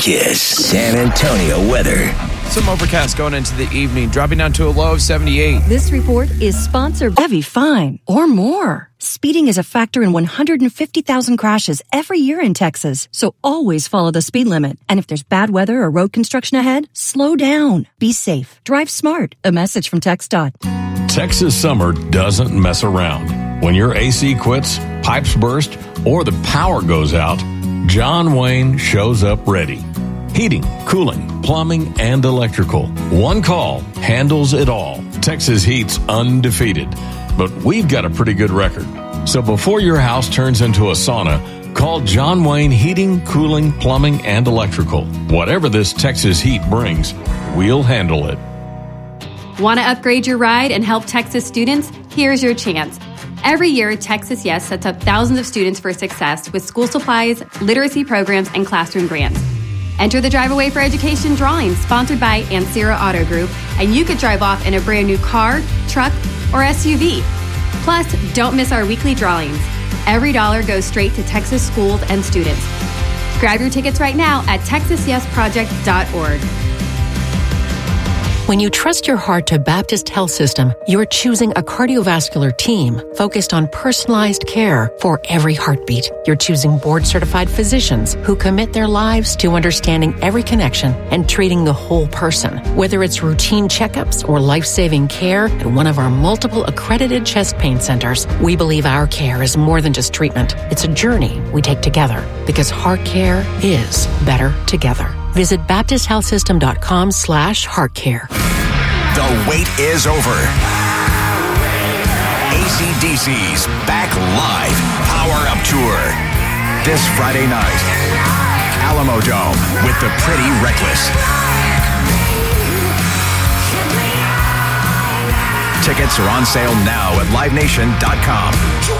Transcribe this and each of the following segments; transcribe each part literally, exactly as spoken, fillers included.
Kiss San Antonio weather. Some overcast going into the evening, dropping down to a low of seventy-eight. This report is sponsored by Heavy Fine or more. Speeding is a factor in one hundred fifty thousand crashes every year in Texas, so always follow the speed limit. And if there's bad weather or road construction ahead, slow down. Be safe. Drive smart. A message from TxDOT. Texas summer doesn't mess around. When your A C quits, pipes burst, or the power goes out, John Wayne shows up ready. Heating, cooling, plumbing, and electrical. One call handles it all. Texas Heat's undefeated. But we've got a pretty good record. So before your house turns into a sauna, call John Wayne Heating, Cooling, Plumbing, and Electrical. Whatever this Texas heat brings, we'll handle it. Want to upgrade your ride and help Texas students? Here's your chance. Every year, Texas Yes sets up thousands of students for success with school supplies, literacy programs, and classroom grants. Enter the Drive Away for Education drawing sponsored by Ancira Auto Group, and you could drive off in a brand new car, truck, or S U V. Plus, don't miss our weekly drawings. Every dollar goes straight to Texas schools and students. Grab your tickets right now at texas yes project dot org. When you trust your heart to Baptist Health System, you're choosing a cardiovascular team focused on personalized care for every heartbeat. You're choosing board-certified physicians who commit their lives to understanding every connection and treating the whole person. Whether it's routine checkups or life-saving care at one of our multiple accredited chest pain centers, we believe our care is more than just treatment. It's a journey we take together because heart care is better together. Visit baptist health system dot com slash heart care. The wait is over. A C D C's Back Live Power Up Tour. This Friday night, Alamo Dome with the Pretty Reckless. Tickets are on sale now at live nation dot com.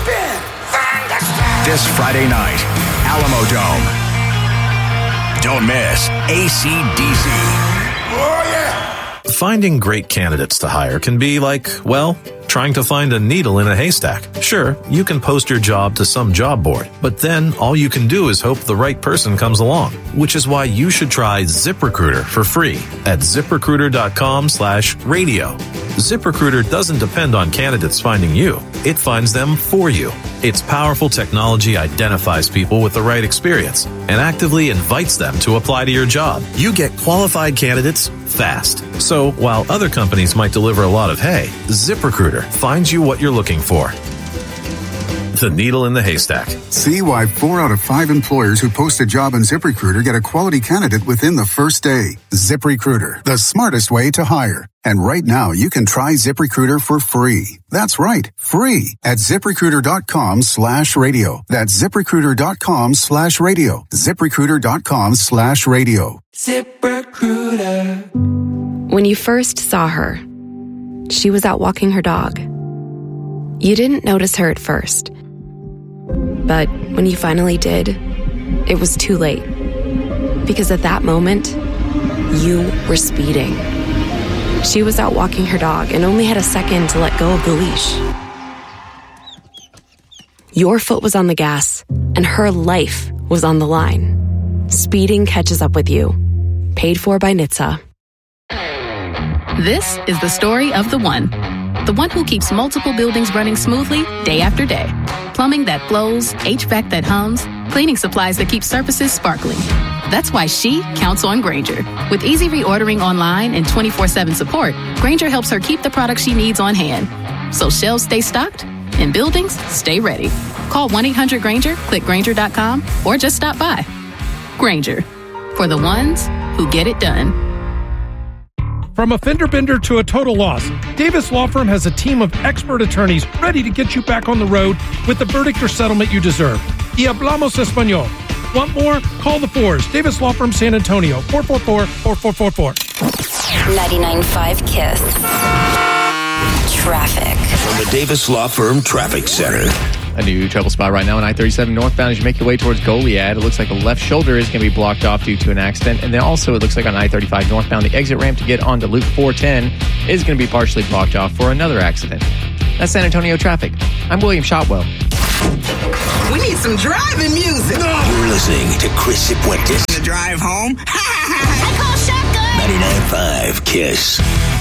This Friday night, Alamo Dome. Don't miss A C D C. Oh, yeah! Finding great candidates to hire can be like, well, trying to find a needle in a haystack. Sure, you can post your job to some job board, but then all you can do is hope the right person comes along, which is why you should try ZipRecruiter for free at ziprecruiter dot com slash radio. ZipRecruiter doesn't depend on candidates finding you. It finds them for you. Its powerful technology identifies people with the right experience and actively invites them to apply to your job. You get qualified candidates fast. So while other companies might deliver a lot of hay, ZipRecruiter finds you what you're looking for. The needle in the haystack. See why four out of five employers who post a job on ZipRecruiter get a quality candidate within the first day. ZipRecruiter, the smartest way to hire. And right now, you can try ZipRecruiter for free. That's right, free at ziprecruiter dot com slash radio. That's ziprecruiter dot com slash radio. ziprecruiter dot com slash radio. ZipRecruiter. When you first saw her, she was out walking her dog. You didn't notice her at first. But when you finally did, it was too late. Because at that moment, you were speeding. She was out walking her dog and only had a second to let go of the leash. Your foot was on the gas, and her life was on the line. Speeding catches up with you. Paid for by N H T S A. This is the story of the one. The one who keeps multiple buildings running smoothly day after day. Plumbing that flows, H V A C that hums, cleaning supplies that keep surfaces sparkling. That's why she counts on Grainger. With easy reordering online and twenty-four seven support, Grainger helps her keep the products she needs on hand. So shelves stay stocked and buildings stay ready. Call one eight hundred Grainger, click Grainger dot com, or just stop by. Grainger, for the ones who get it done. From a fender bender to a total loss, Davis Law Firm has a team of expert attorneys ready to get you back on the road with the verdict or settlement you deserve. Y hablamos español. Want more? Call the fours. Davis Law Firm San Antonio, four four four, four four four four. ninety-nine point five KISS. Traffic. From the Davis Law Firm Traffic Center. A new trouble spot right now on I thirty-seven northbound as you make your way towards Goliad. It looks like the left shoulder is going to be blocked off due to an accident. And then also it looks like on I thirty-five northbound, the exit ramp to get onto Loop four ten is going to be partially blocked off for another accident. That's San Antonio traffic. I'm William Shotwell. We need some driving music. You're listening to Chris Cipuentes. The drive home. I call shotgun. ninety-nine point five KISS.